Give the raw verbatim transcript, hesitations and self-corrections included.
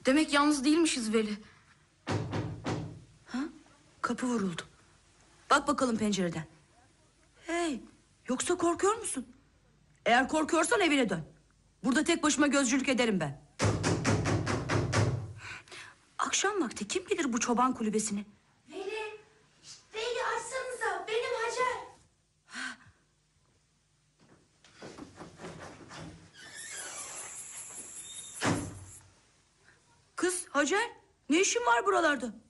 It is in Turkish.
Demek yalnız değilmişiz Veli. Ha? Kapı vuruldu. Bak bakalım pencereden. Hey, yoksa korkuyor musun? Eğer korkuyorsan evine dön. Burada tek başıma gözcülük ederim ben. Akşam vakti kim bilir bu çoban kulübesini? Veli, Veli açsanıza, benim Hacer. Kız Hacer, ne işin var buralarda?